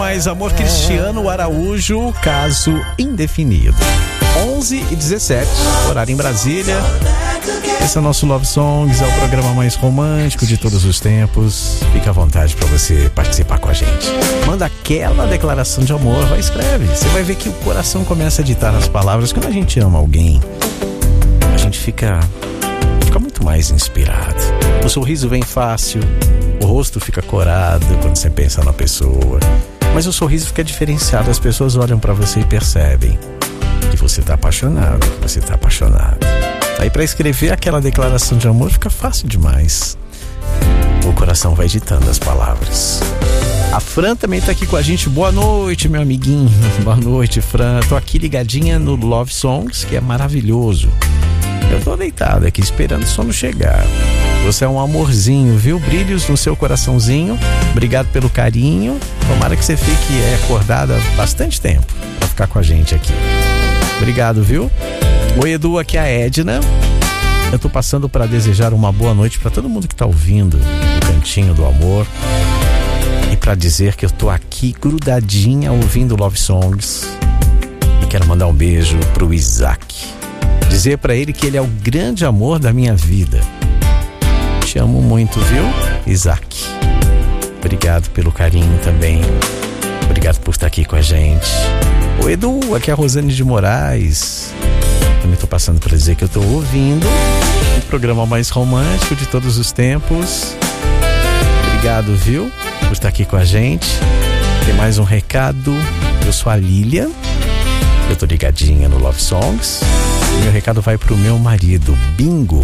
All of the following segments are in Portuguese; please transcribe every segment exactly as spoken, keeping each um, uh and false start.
Mais Amor, Cristiano Araújo, Caso Indefinido. onze e dezessete, horário em Brasília. Esse é o nosso Love Songs, é o programa mais romântico de todos os tempos. Fica à vontade para você participar com a gente. Manda aquela declaração de amor, vai, escreve. Você vai ver que o coração começa a ditar as palavras. Quando a gente ama alguém, a gente fica, fica muito mais inspirado. O sorriso vem fácil, o rosto fica corado quando você pensa na pessoa. Mas o sorriso fica diferenciado, as pessoas olham para você e percebem que você tá apaixonado, que você tá apaixonado. Aí para escrever aquela declaração de amor fica fácil demais. O coração vai ditando as palavras. A Fran também tá aqui com a gente. Boa noite, meu amiguinho. Boa noite, Fran. Tô aqui ligadinha no Love Songs, que é maravilhoso. Eu tô deitado aqui esperando o sono chegar. Você é um amorzinho, viu? Brilhos no seu coraçãozinho. Obrigado pelo carinho. Tomara que você fique é, acordada há bastante tempo pra ficar com a gente aqui. Obrigado, viu? Oi, Edu, aqui é a Edna. Eu tô passando para desejar uma boa noite para todo mundo que tá ouvindo o Cantinho do Amor. E para dizer que eu tô aqui grudadinha ouvindo Love Songs. E quero mandar um beijo pro Isaac. Dizer para ele que ele é o grande amor da minha vida. Te amo muito, viu, Isaac? Obrigado pelo carinho também. Obrigado por estar aqui com a gente. Oi, Edu, aqui é a Rosane de Moraes. Também estou passando para dizer que eu estou ouvindo o programa mais romântico de todos os tempos. Obrigado, viu, por estar aqui com a gente. Tem mais um recado. Eu sou a Lília. Eu tô ligadinha no Love Songs. E meu recado vai pro meu marido, Bingo.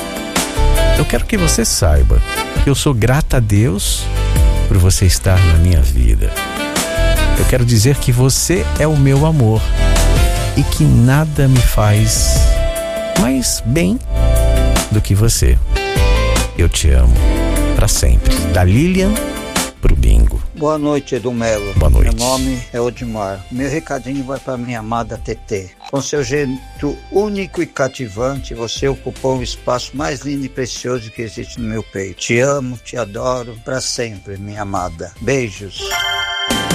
Eu quero que você saiba que eu sou grata a Deus por você estar na minha vida. Eu quero dizer que você é o meu amor e que nada me faz mais bem do que você. Eu te amo para sempre. Da Lilian pro Bingo. Boa noite, Edu Melo. Boa noite. Meu nome é Odimar. Meu recadinho vai para minha amada Tetê. Com seu jeito único e cativante, você ocupou o espaço mais lindo e precioso que existe no meu peito. Te amo, te adoro para sempre, minha amada. Beijos.